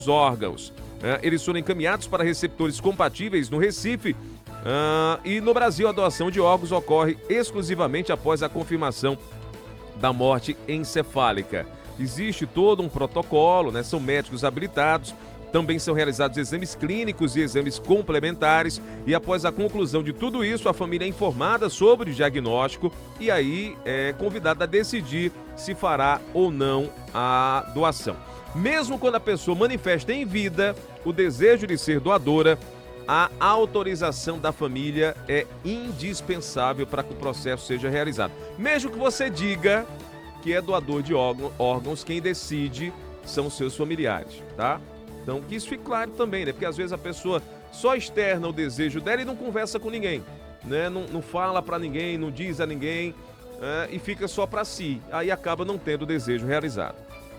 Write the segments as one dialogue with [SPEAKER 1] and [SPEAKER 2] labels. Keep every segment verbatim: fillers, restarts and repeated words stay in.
[SPEAKER 1] órgãos. Uh, eles foram encaminhados para receptores compatíveis no Recife uh, e no Brasil a doação de órgãos ocorre exclusivamente após a confirmação da morte encefálica. Existe todo um protocolo, né? São médicos habilitados, também são realizados exames clínicos e exames complementares e após a conclusão de tudo isso, a família é informada sobre o diagnóstico e aí é convidada a decidir se fará ou não a doação. Mesmo quando a pessoa manifesta em vida o desejo de ser doadora, a autorização da família é indispensável para que o processo seja realizado. Mesmo que você diga que é doador de órgãos, quem decide são os seus familiares, tá? Então, que isso fique claro também, né? Porque às vezes a pessoa só externa o desejo dela e não conversa com ninguém, né? Não, não fala para ninguém, não diz a ninguém, é, e fica só para si. Aí acaba não tendo o desejo realizado.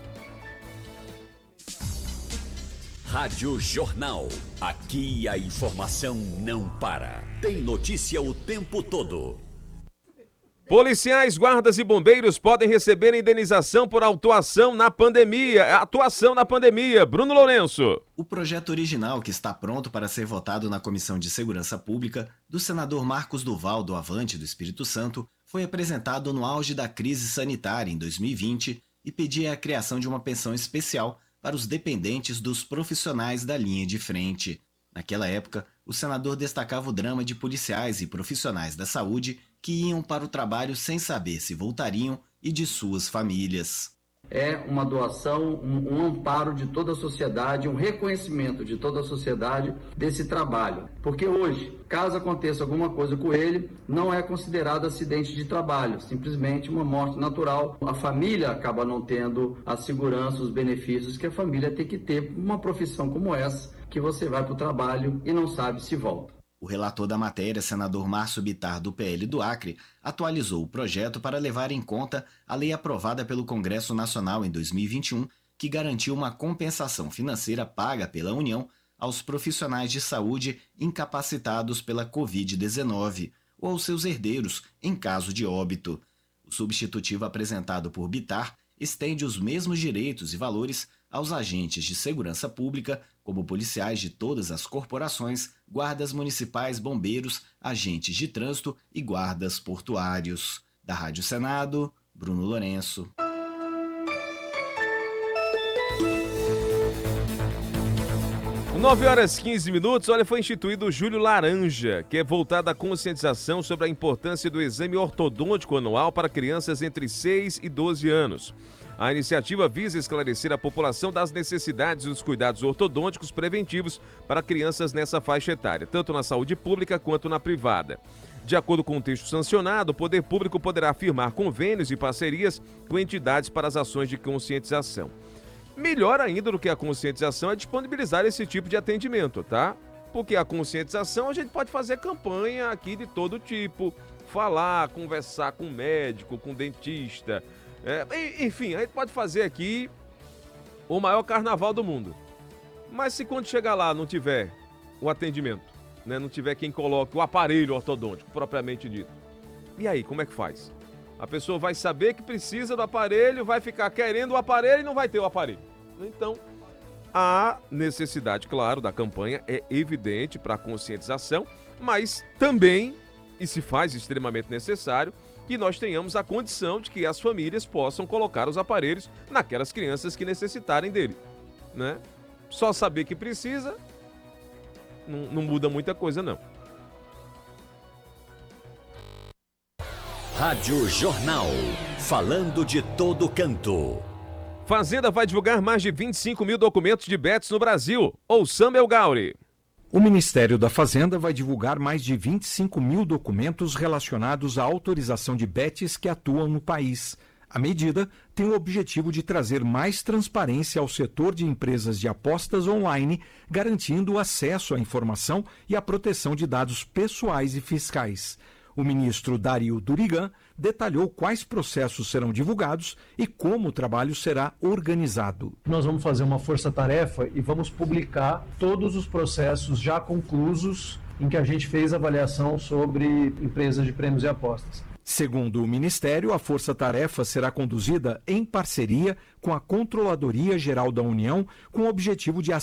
[SPEAKER 2] Rádio Jornal. Aqui a informação não para. Tem notícia o tempo todo.
[SPEAKER 1] Policiais, guardas e bombeiros podem receber indenização por atuação na pandemia. Atuação na pandemia. Bruno Lourenço.
[SPEAKER 3] O projeto original, que está pronto para ser votado na Comissão de Segurança Pública, do senador Marcos Duval, do Avante do Espírito Santo, foi apresentado no auge da crise sanitária em dois mil e vinte e pedia a criação de uma pensão especial para os dependentes dos profissionais da linha de frente. Naquela época, o senador destacava o drama de policiais e profissionais da saúde que iam para o trabalho sem saber se voltariam e de suas famílias.
[SPEAKER 4] É uma doação, um, um amparo de toda a sociedade, um reconhecimento de toda a sociedade desse trabalho. Porque hoje, caso aconteça alguma coisa com ele, não é considerado acidente de trabalho, simplesmente uma morte natural. A família acaba não tendo a segurança, os benefícios que a família tem que ter uma profissão como essa, que você vai para o trabalho e não sabe se volta.
[SPEAKER 3] O relator da matéria, senador Márcio Bittar, do P L do Acre, atualizou o projeto para levar em conta a lei aprovada pelo Congresso Nacional em dois mil e vinte e um, que garantiu uma compensação financeira paga pela União aos profissionais de saúde incapacitados pela covid dezenove ou aos seus herdeiros em caso de óbito. O substitutivo apresentado por Bittar estende os mesmos direitos e valores aos agentes de segurança pública, como policiais de todas as corporações, guardas municipais, bombeiros, agentes de trânsito e guardas portuários. Da Rádio Senado, Bruno Lourenço.
[SPEAKER 1] nove horas e quinze minutos, olha, foi instituído o Julho Laranja, que é voltado à conscientização sobre a importância do exame ortodôntico anual para crianças entre seis e doze anos. A iniciativa visa esclarecer a população das necessidades dos cuidados ortodônticos preventivos para crianças nessa faixa etária, tanto na saúde pública quanto na privada. De acordo com o texto sancionado, o poder público poderá firmar convênios e parcerias com entidades para as ações de conscientização. Melhor ainda do que a conscientização é disponibilizar esse tipo de atendimento, tá? Porque a conscientização a gente pode fazer campanha aqui de todo tipo, falar, conversar com médico, com dentista. É, enfim, a gente pode fazer aqui o maior carnaval do mundo. Mas se quando chegar lá não tiver o atendimento, né, não tiver quem coloque o aparelho ortodôntico, propriamente dito, e aí, como é que faz? A pessoa vai saber que precisa do aparelho, vai ficar querendo o aparelho e não vai ter o aparelho. Então, a necessidade, claro, da campanha é evidente para a conscientização, mas também, e se faz extremamente necessário, que nós tenhamos a condição de que as famílias possam colocar os aparelhos naquelas crianças que necessitarem dele, né? Só saber que precisa não, não muda muita coisa, não.
[SPEAKER 2] Rádio Jornal, falando de todo canto.
[SPEAKER 1] Fazenda vai divulgar mais de vinte e cinco mil documentos de bets no Brasil. Ouçam Samuel Gauri.
[SPEAKER 5] O Ministério da Fazenda vai divulgar mais de vinte e cinco mil documentos relacionados à autorização de bets que atuam no país. A medida tem o objetivo de trazer mais transparência ao setor de empresas de apostas online, garantindo o acesso à informação e a proteção de dados pessoais e fiscais. O ministro Dario Durigan detalhou quais processos serão divulgados e como o trabalho será organizado.
[SPEAKER 6] Nós vamos fazer uma força-tarefa e vamos publicar todos os processos já conclusos em que a gente fez avaliação sobre empresas de prêmios e apostas.
[SPEAKER 5] Segundo o Ministério, a Força-Tarefa será conduzida em parceria com a Controladoria Geral da União, com o objetivo de